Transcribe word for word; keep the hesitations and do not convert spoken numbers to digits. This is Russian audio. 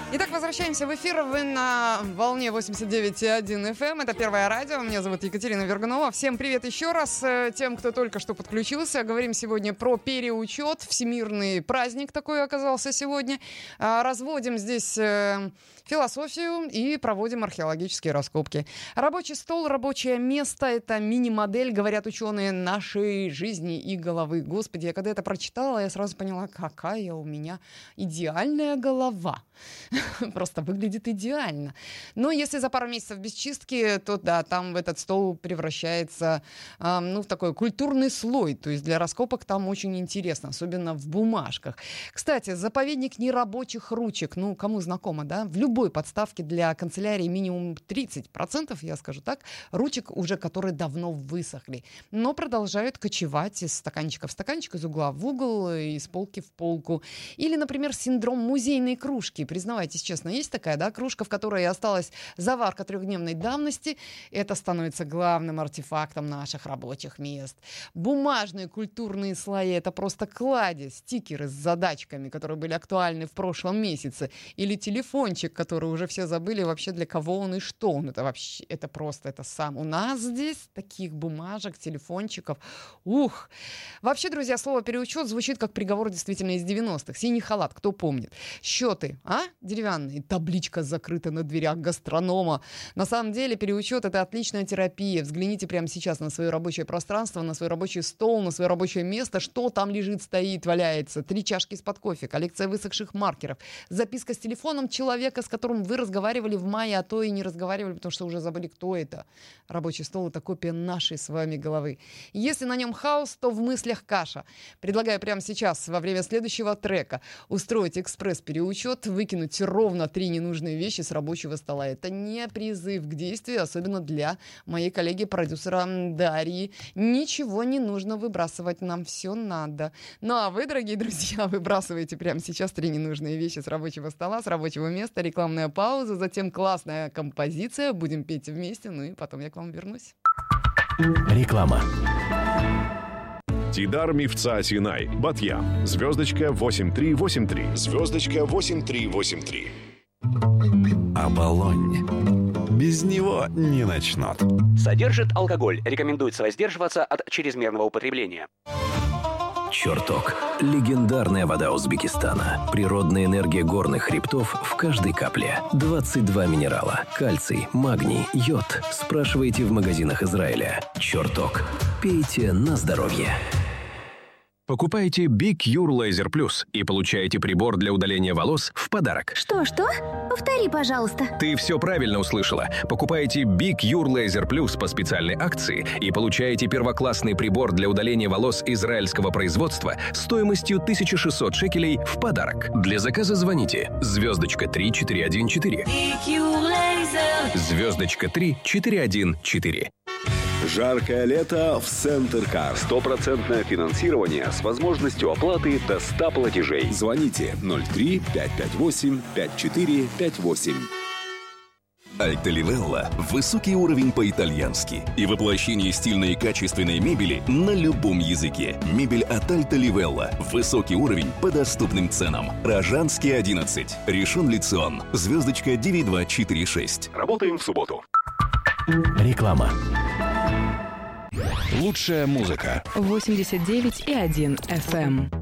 Итак, возвращаемся в эфир. Вы на волне восемьдесят девять и один эф эм. Это Первое радио. Меня зовут Екатерина Вергунова. Всем привет еще раз тем, кто только что подключился. Говорим сегодня про переучет. Всемирный праздник такой оказался сегодня. Разводим здесь философию и проводим археологические раскопки. Рабочий стол, рабочее место — это мини-модель, говорят ученые, нашей жизни и головы. Господи, я когда это прочитала, я сразу поняла, какая у меня идеальная голова. Просто выглядит идеально. Но если за пару месяцев без чистки, то да, там этот стол превращается э, ну, в такой культурный слой. То есть для раскопок там очень интересно, особенно в бумажках. Кстати, заповедник нерабочих ручек. Ну, кому знакомо, да? В любой подставке для канцелярии минимум тридцать процентов, я скажу так, ручек уже, которые давно высохли, но продолжают кочевать из стаканчика в стаканчик, из угла в угол, из полки в полку. Или, например, синдром музейной кружки. Признавайтесь честно, есть такая, да, кружка, в которой осталась заварка трехдневной давности. Это становится главным артефактом наших рабочих мест. Бумажные культурные слои — это просто кладезь, стикеры с задачками, которые были актуальны в прошлом месяце. Или телефончик, который уже все забыли вообще, для кого он и что он. Это вообще, это просто, это сам. У нас здесь таких бумажек, телефончиков. Ух! Вообще, друзья, слово «переучет» звучит как приговор действительно из девяностых. Синий халат, кто помнит? Счеты, а? Деревянные. Табличка закрыта на дверях гастронома. На самом деле, переучет — это отличная терапия. Взгляните прямо сейчас на свое рабочее пространство, на свой рабочий стол, на свое рабочее место. Что там лежит, стоит, валяется? Три чашки из-под кофе, коллекция высохших маркеров, записка с телефоном человека, с которым вы разговаривали в мае, а то и не разговаривали, потому что уже забыли, кто это. Рабочий стол — это копия нашей с вами головы. Если на нем хаос, то в мыслях каша. Предлагаю прямо сейчас, во время следующего трека, устроить экспресс-переучет, выкинуть ровно три ненужные вещи с рабочего стола. Это не призыв к действию, особенно для моей коллеги-продюсера Дарьи. Ничего не нужно выбрасывать, нам все надо. Ну а вы, дорогие друзья, выбрасываете прямо сейчас три ненужные вещи с рабочего стола, с рабочего места, рекламная пауза, затем классная композиция, будем петь вместе, ну и потом я к вам вернусь. Реклама. Тидар Мифца Синай, Батьям, звездочка восемь три восемь три, звездочка восемь три восемь три. Оболонь. Без него не начнут. Содержит алкоголь. Рекомендуется воздерживаться от чрезмерного употребления. Чертог. Легендарная вода Узбекистана. Природная энергия горных хребтов в каждой капле. двадцать два минерала. Кальций, магний, йод. Спрашивайте в магазинах Израиля. Чертог. Пейте на здоровье. Покупайте BeCure Laser Plus и получаете прибор для удаления волос в подарок. Что-что? Повтори, пожалуйста. Ты все правильно услышала. Покупайте BeCure Laser Plus по специальной акции и получаете первоклассный прибор для удаления волос израильского производства стоимостью тысяча шестьсот шекелей в подарок. Для заказа звоните звездочка три четыре один четыре. Звездочка три четыре один четыре. Жаркое лето в Центр Кар. Стопроцентное финансирование с возможностью оплаты до ста платежей. Звоните ноль три пять пять восемь пять четыре пять восемь. Альта Ливелла – высокий уровень по-итальянски и воплощение стильной и качественной мебели на любом языке. Мебель от Альта Ливелла. Высокий уровень по доступным ценам. Рожанский одиннадцать. Ришон Лицион. Звездочка девять два четыре шесть. Работаем в субботу. Реклама. Лучшая музыка. восемьдесят девять и один эф эм.